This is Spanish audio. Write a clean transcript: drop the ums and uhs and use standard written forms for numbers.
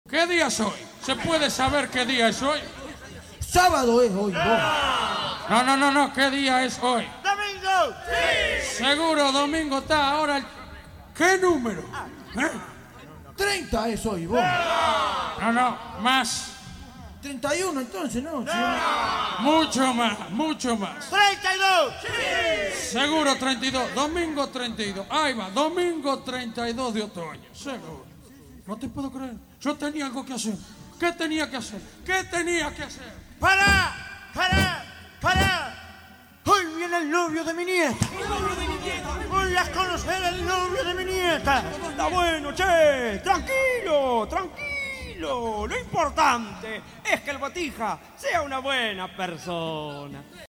¿Qué día es hoy? ¿Se puede saber qué día es hoy? Sábado es hoy, vos. No, ¿qué día es hoy? ¡Domingo! ¡Sí! Seguro, domingo está ahora el... ¿Qué número? 30 es hoy, vos. No, más. 31 entonces, ¿no? Sí. Mucho más. ¡32! ¡Sí! Seguro 32, domingo 32. Ahí va, domingo 32 de otoño, seguro. No te puedo creer. Yo tenía algo que hacer. ¿Qué tenía que hacer? ¡Para! Hoy viene el novio de mi nieta. Voy a conocer al novio de mi nieta. Está bueno, che. Tranquilo. Lo importante es que el Botija sea una buena persona.